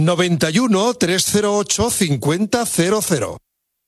91 308 5000.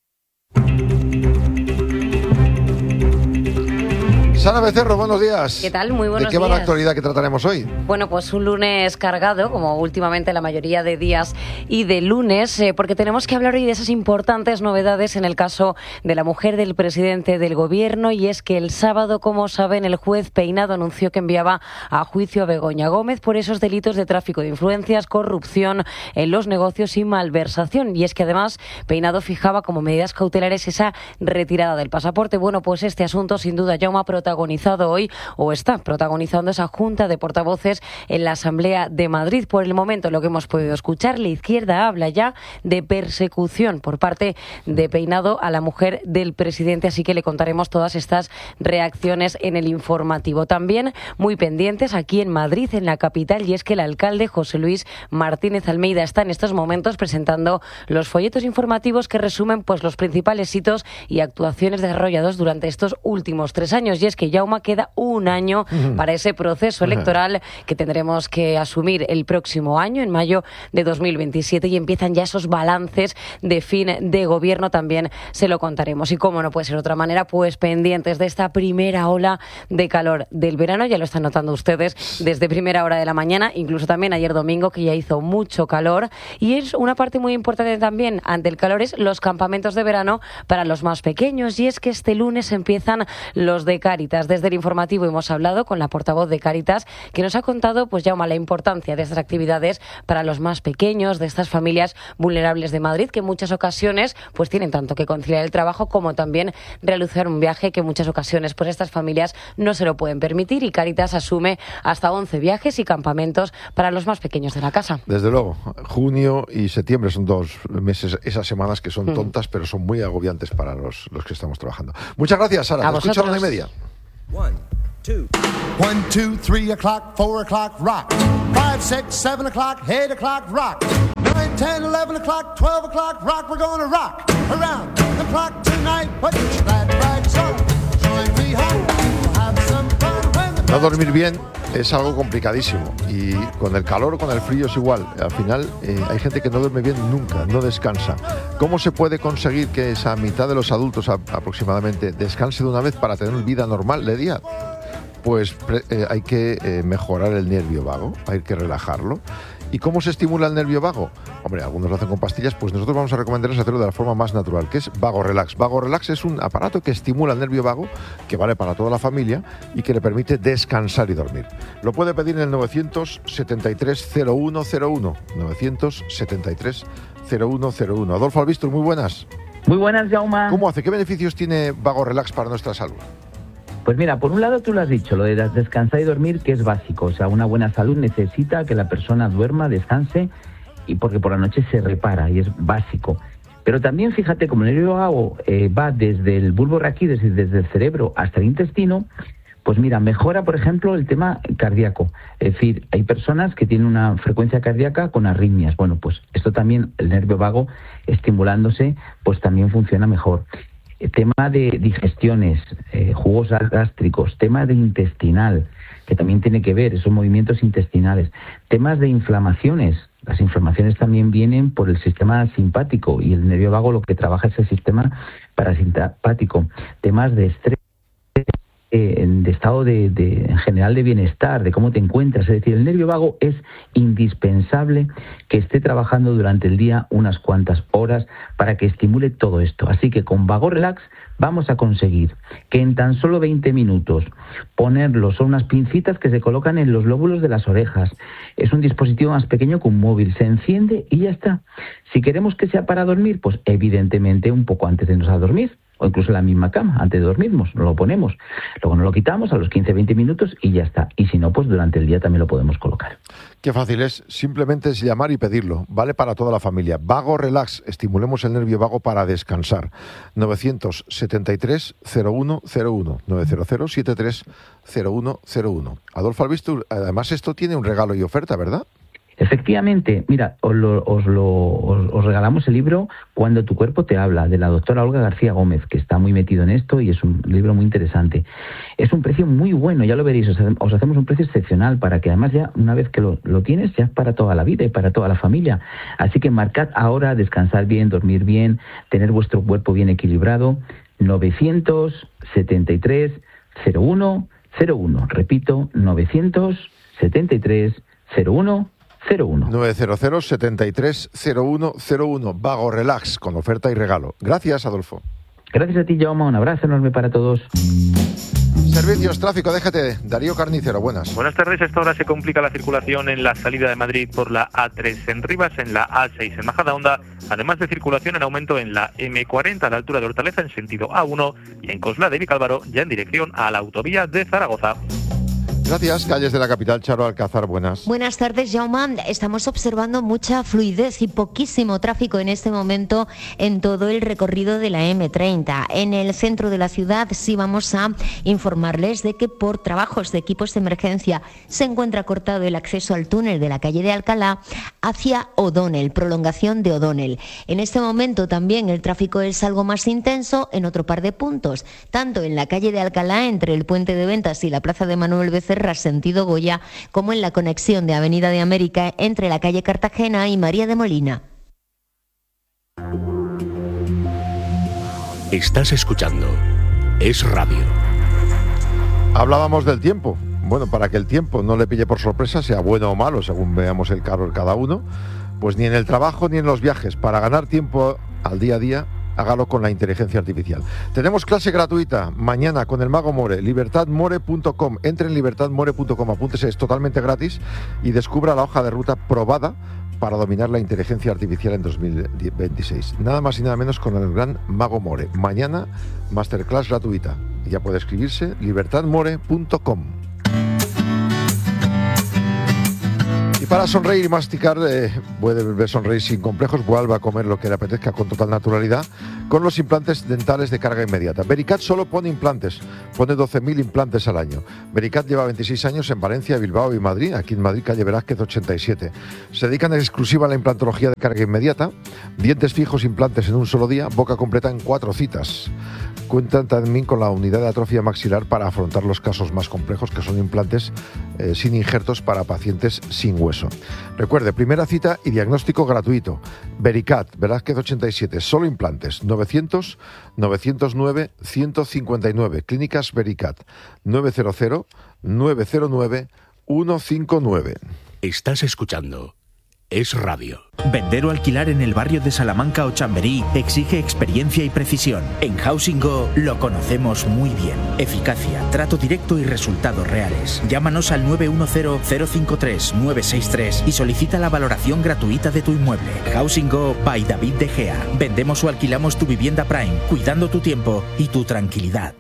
Sara Becerro, buenos días. ¿Qué tal? Muy buenos días. ¿De qué va la actualidad que trataremos hoy? Bueno, pues un lunes cargado, como últimamente la mayoría de días y de lunes, porque tenemos que hablar hoy de esas importantes novedades en el caso de la mujer del presidente del gobierno, y es que el sábado, como saben, el juez Peinado anunció que enviaba a juicio a Begoña Gómez por esos delitos de tráfico de influencias, corrupción en los negocios y malversación. Y es que además Peinado fijaba como medidas cautelares esa retirada del pasaporte. Bueno, pues este asunto sin duda Jaume ha protagonizado hoy, o está protagonizando, esa junta de portavoces en la Asamblea de Madrid. Por el momento, lo que hemos podido escuchar, la izquierda habla ya de persecución por parte de Peinado a la mujer del presidente, así que le contaremos todas estas reacciones en el informativo. También muy pendientes aquí en Madrid, en la capital, y es que el alcalde José Luis Martínez Almeida está en estos momentos presentando los folletos informativos que resumen pues los principales hitos y actuaciones desarrollados durante estos últimos 3 años. Y es que Jaume queda un año para ese proceso electoral que tendremos que asumir el próximo año, en mayo de 2027, y empiezan ya esos balances de fin de gobierno, también se lo contaremos. Y como no puede ser de otra manera, pues pendientes de esta primera ola de calor del verano, ya lo están notando ustedes desde primera hora de la mañana, incluso también ayer domingo, que ya hizo mucho calor. Y es una parte muy importante también ante el calor, es los campamentos de verano para los más pequeños, y es que este lunes empiezan los de Cáritas. Desde el informativo hemos hablado con la portavoz de Cáritas, que nos ha contado, pues Jaume, la importancia de estas actividades para los más pequeños, de estas familias vulnerables de Madrid, que en muchas ocasiones pues tienen tanto que conciliar el trabajo como también realizar un viaje, que en muchas ocasiones pues estas familias no se lo pueden permitir, y Cáritas asume hasta 11 viajes y campamentos para los más pequeños de la casa. Desde luego, junio y septiembre son 2 meses, esas semanas que son tontas, pero son muy agobiantes para los que estamos trabajando. Muchas gracias, Sara. Te escucho a la 1:30. 1, 2. 1, 2, 3 o'clock, 4 o'clock, rock. 5, 6, 7 o'clock, 8 o'clock, rock. 9, 10, 11 o'clock, 12 o'clock, rock. We're gonna rock around the clock tonight. Put your glad rags on, join me home. Have some fun when the... No dormir bien es algo complicadísimo, y con el calor o con el frío es igual. Al final hay gente que no duerme bien nunca, no descansa. ¿Cómo se puede conseguir que esa mitad de los adultos aproximadamente descanse de una vez para tener vida normal de día? Pues hay que mejorar el nervio vago, hay que relajarlo. ¿Y cómo se estimula el nervio vago? Hombre, algunos lo hacen con pastillas, pues nosotros vamos a recomendarles hacerlo de la forma más natural, que es Vago Relax. Vago Relax es un aparato que estimula el nervio vago, que vale para toda la familia y que le permite descansar y dormir. Lo puede pedir en el 973 0101, 973 0101. Adolfo Albistur, muy buenas. Muy buenas, Jaume. ¿Cómo hace? ¿Qué beneficios tiene Vago Relax para nuestra salud? Pues mira, por un lado tú lo has dicho, lo de descansar y dormir, que es básico. O sea, una buena salud necesita que la persona duerma, descanse, y porque por la noche se repara, y es básico. Pero también fíjate, como el nervio vago va desde el bulbo raquídeo, desde el cerebro hasta el intestino, pues mira, mejora, por ejemplo, el tema cardíaco. Es decir, hay personas que tienen una frecuencia cardíaca con arritmias. Bueno, pues esto también, el nervio vago estimulándose, pues también funciona mejor. Tema de digestiones, jugos gástricos, tema de intestinal, que también tiene que ver, esos movimientos intestinales, temas de inflamaciones. Las inflamaciones también vienen por el sistema simpático, y el nervio vago lo que trabaja es el sistema parasimpático. Temas de estrés, de estado en general de bienestar, de cómo te encuentras. Es decir, el nervio vago es indispensable que esté trabajando durante el día unas cuantas horas para que estimule todo esto. Así que con Vago Relax vamos a conseguir que en tan solo 20 minutos ponerlo, son unas pincitas que se colocan en los lóbulos de las orejas. Es un dispositivo más pequeño que un móvil, se enciende y ya está. Si queremos que sea para dormir, pues evidentemente un poco antes de irnos a dormir, o incluso en la misma cama, antes de dormirnos, nos lo ponemos. Luego nos lo quitamos a los 15-20 minutos y ya está. Y si no, pues durante el día también lo podemos colocar. Qué fácil es, simplemente es llamar y pedirlo. Vale para toda la familia. Vago Relax, estimulemos el nervio vago para descansar. 973 0101, 900 73 0101. Adolfo Albistur, además esto tiene un regalo y oferta, ¿verdad? Efectivamente, mira, os regalamos el libro Cuando tu cuerpo te habla, de la doctora Olga García Gómez, que está muy metido en esto y es un libro muy interesante. Es un precio muy bueno, ya lo veréis, os hacemos un precio excepcional para que además ya una vez que lo tienes ya es para toda la vida y para toda la familia. Así que marcad ahora descansar bien, dormir bien, tener vuestro cuerpo bien equilibrado. 973 01 01, repito, 973 01 01. 900 73 0101. Vago Relax, con oferta y regalo. Gracias, Adolfo. Gracias a ti, Jaume. Un abrazo enorme para todos. Servicios, tráfico, déjate. Darío Carnicero, buenas. Buenas tardes. A esta hora se complica la circulación en la salida de Madrid por la A3 en Rivas, en la A6 en Majadahonda, además de circulación en aumento en la M40 a la altura de Hortaleza en sentido A1 y en Coslada y Vicálvaro ya en dirección a la autovía de Zaragoza. Gracias. Calles de la capital, Charo Alcázar, buenas. Buenas tardes, Jaume. Estamos observando mucha fluidez y poquísimo tráfico en este momento en todo el recorrido de la M30. En el centro de la ciudad sí vamos a informarles de que por trabajos de equipos de emergencia se encuentra cortado el acceso al túnel de la calle de Alcalá hacia O'Donnell, prolongación de O'Donnell. En este momento también el tráfico es algo más intenso en otro par de puntos, tanto en la calle de Alcalá entre el Puente de Ventas y la Plaza de Manuel Becerra sentido Goya, como en la conexión de Avenida de América entre la calle Cartagena y María de Molina. Estás escuchando Es Radio. Hablábamos del tiempo. Bueno, para que el tiempo no le pille por sorpresa, sea bueno o malo, según veamos el carro de cada uno, pues ni en el trabajo ni en los viajes. Para ganar tiempo al día a día, hágalo con la inteligencia artificial. Tenemos clase gratuita mañana con el Mago More, libertadmore.com. Entre en libertadmore.com, apúntese, es totalmente gratis y descubra la hoja de ruta probada para dominar la inteligencia artificial en 2026. Nada más y nada menos con el gran Mago More. Mañana, masterclass gratuita. Ya puede escribirse libertadmore.com. Y para sonreír y masticar, puede sonreír sin complejos, vuelva a comer lo que le apetezca con total naturalidad, con los implantes dentales de carga inmediata. Vericat solo pone implantes, pone 12.000 implantes al año. Vericat lleva 26 años en Valencia, Bilbao y Madrid, aquí en Madrid, calle Velázquez 87. Se dedican en exclusiva a la implantología de carga inmediata, dientes fijos, implantes en un solo día, boca completa en 4 citas. Cuentan también con la unidad de atrofia maxilar para afrontar los casos más complejos, que son implantes sin injertos para pacientes sin hueso. Recuerde, primera cita y diagnóstico gratuito. Vericat, Velázquez 87, solo implantes. 900-909-159. Clínicas Vericat. 900-909-159. Estás escuchando Es Radio. Vender o alquilar en el barrio de Salamanca o Chamberí exige experiencia y precisión. En Housing Go lo conocemos muy bien. Eficacia, trato directo y resultados reales. Llámanos al 910-053-963 y solicita la valoración gratuita de tu inmueble. Housing Go by David De Gea. Vendemos o alquilamos tu vivienda Prime, cuidando tu tiempo y tu tranquilidad.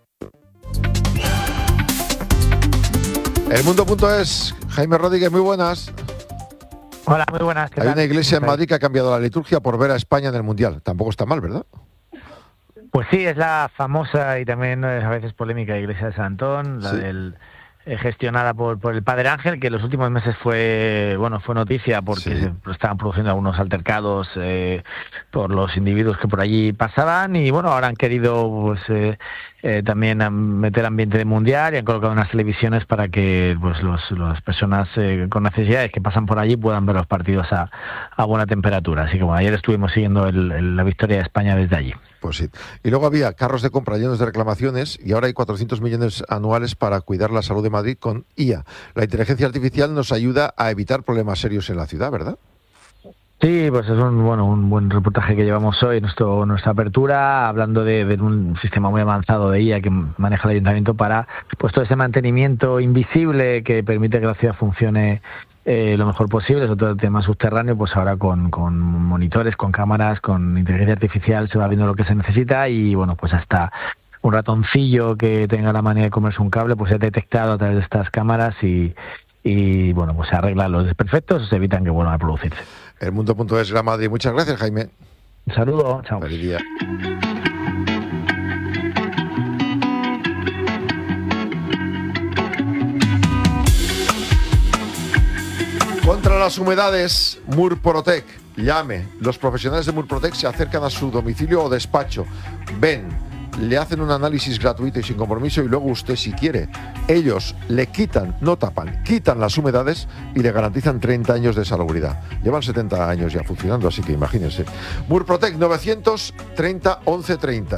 Elmundo.es, Jaime Rodríguez, muy buenas. Hola, muy buenas. Hay una iglesia en Madrid que ha cambiado la liturgia por ver a España en el Mundial. Tampoco está mal, ¿verdad? Pues sí, es la famosa y también a veces polémica iglesia de San Antón, la del gestionada por el Padre Ángel, que en los últimos meses fue noticia porque se estaban produciendo algunos altercados por los individuos que por allí pasaban y bueno, ahora han querido también meter ambiente de mundial y han colocado unas televisiones para que pues las personas con necesidades que pasan por allí puedan ver los partidos a buena temperatura. Así que bueno, ayer estuvimos siguiendo la victoria de España desde allí. Pues sí. Y luego había carros de compra llenos de reclamaciones y ahora hay 400 millones anuales para cuidar la salud de Madrid con IA. La inteligencia artificial nos ayuda a evitar problemas serios en la ciudad, ¿verdad? Sí, pues es un buen reportaje que llevamos hoy, nuestra apertura, hablando de un sistema muy avanzado de IA que maneja el ayuntamiento para pues todo ese mantenimiento invisible que permite que la ciudad funcione lo mejor posible, sobre todo el tema subterráneo, pues ahora con monitores, con cámaras, con inteligencia artificial se va viendo lo que se necesita y bueno, pues hasta un ratoncillo que tenga la manía de comerse un cable, pues se ha detectado a través de estas cámaras y bueno, pues se arreglan los desperfectos o se evitan que vuelvan a producirse. Elmundo.es, Gran Madrid. Muchas gracias, Jaime. Un saludo, chao. Feliz día. Contra las humedades, Murprotec. Llame. Los profesionales de Murprotec se acercan a su domicilio o despacho. Ven, le hacen un análisis gratuito y sin compromiso y luego usted, si quiere, ellos le quitan, no tapan, quitan las humedades y le garantizan 30 años de salubridad. Llevan 70 años ya funcionando, así que imagínense. Murprotec 930 1130.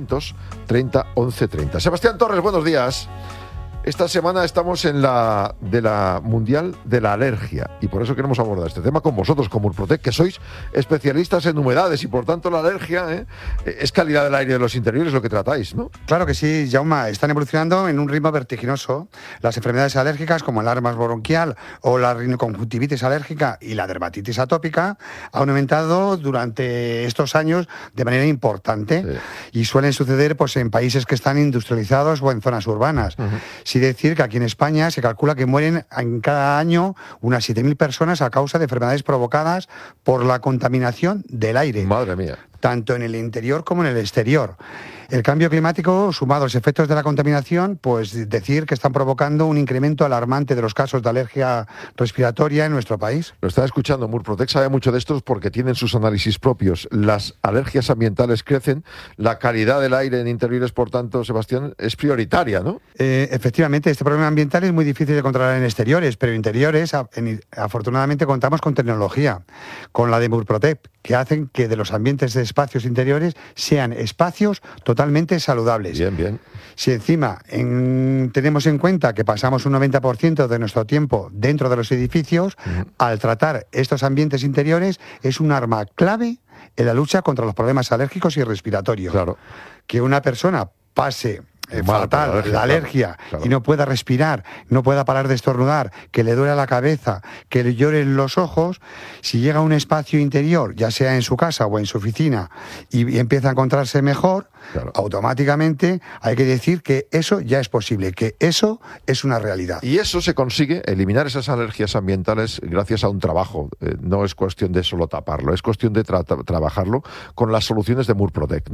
930 1130. Sebastián Torres, buenos días. Esta semana estamos en la Mundial de la Alergia y por eso queremos abordar este tema con vosotros, con Murprotec, que sois especialistas en humedades y por tanto la alergia es calidad del aire de los interiores lo que tratáis, ¿no? Claro que sí, Jaume. Están evolucionando en un ritmo vertiginoso. Las enfermedades alérgicas como el asma bronquial o la rinoconjuntivitis alérgica y la dermatitis atópica han aumentado durante estos años de manera importante y suelen suceder pues, en países que están industrializados o en zonas urbanas. Sí decir que aquí en España se calcula que mueren en cada año unas 7.000 personas a causa de enfermedades provocadas por la contaminación del aire. Madre mía. Tanto en el interior como en el exterior. El cambio climático, sumado a los efectos de la contaminación, pues decir que están provocando un incremento alarmante de los casos de alergia respiratoria en nuestro país. Lo está escuchando, Murprotec sabe mucho de estos porque tienen sus análisis propios. Las alergias ambientales crecen, la calidad del aire en interiores, por tanto, Sebastián, es prioritaria, ¿no? Efectivamente, este problema ambiental es muy difícil de controlar en exteriores, pero en interiores, afortunadamente, contamos con tecnología, con la de Murprotec, que hacen que de los ambientes de espacios interiores sean espacios totalmente saludables. Bien, bien. Si encima tenemos en cuenta que pasamos un 90% de nuestro tiempo dentro de los edificios, al tratar estos ambientes interiores es un arma clave en la lucha contra los problemas alérgicos y respiratorios. Claro. Que una persona pase fatal, la alergia, claro. Y no pueda respirar, no pueda parar de estornudar, que le duele la cabeza, que le lloren los ojos, si llega a un espacio interior, ya sea en su casa o en su oficina, y empieza a encontrarse mejor, claro. Automáticamente hay que decir que eso ya es posible, que eso es una realidad. Y eso se consigue, eliminar esas alergias ambientales, gracias a un trabajo. No es cuestión de solo taparlo, es cuestión de trabajarlo con las soluciones de Murprotec.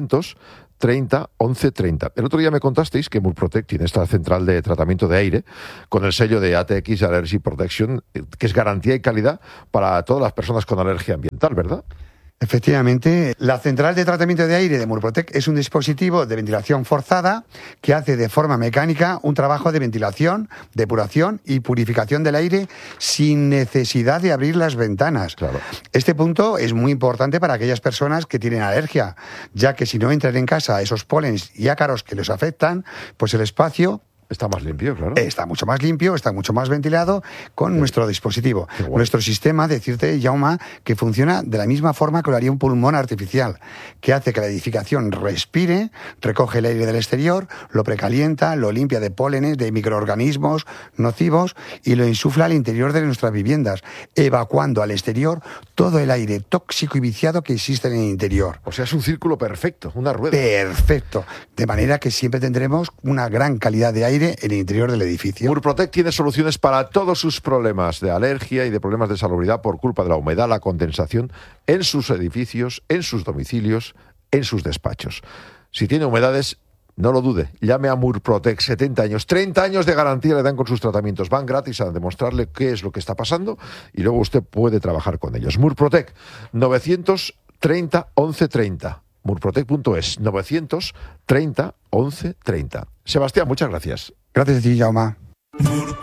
930 1130. El otro día me contasteis que Murprotec tiene esta central de tratamiento de aire con el sello de ATX Allergy Protection, que es garantía y calidad para todas las personas con alergia ambiental, ¿verdad? Efectivamente, la central de tratamiento de aire de Murprotec es un dispositivo de ventilación forzada que hace de forma mecánica un trabajo de ventilación, depuración y purificación del aire sin necesidad de abrir las ventanas. Claro. Este punto es muy importante para aquellas personas que tienen alergia, ya que si no entran en casa esos polens y ácaros que les afectan, pues el espacio está más limpio, claro. Está mucho más limpio, está mucho más ventilado con nuestro dispositivo. Nuestro sistema, decirte, Jaume, que funciona de la misma forma que lo haría un pulmón artificial, que hace que la edificación respire, recoge el aire del exterior, lo precalienta, lo limpia de pólenes, de microorganismos nocivos y lo insufla al interior de nuestras viviendas, evacuando al exterior todo el aire tóxico y viciado que existe en el interior. O sea, es un círculo perfecto, una rueda. Perfecto. De manera que siempre tendremos una gran calidad de aire en el interior del edificio. Murprotec tiene soluciones para todos sus problemas de alergia y de problemas de salubridad por culpa de la humedad, la condensación en sus edificios, en sus domicilios, en sus despachos. Si tiene humedades, no lo dude, llame a Murprotec, 70 años, 30 años de garantía le dan con sus tratamientos, van gratis a demostrarle qué es lo que está pasando y luego usted puede trabajar con ellos. Murprotec, 930 1130. Murprotec.es, 930 1130. Sebastián, muchas gracias. Gracias a ti, Jaume.